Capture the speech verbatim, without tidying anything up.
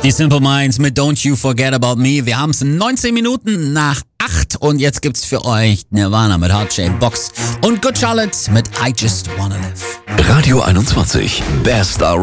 Die Simple Minds mit Don't You Forget About Me. Wir haben es neunzehn Minuten nach acht und jetzt gibt's für euch Nirvana mit Heart Shaped Box und Good Charlotte mit I Just Wanna Live. Radio einundzwanzig, Best Star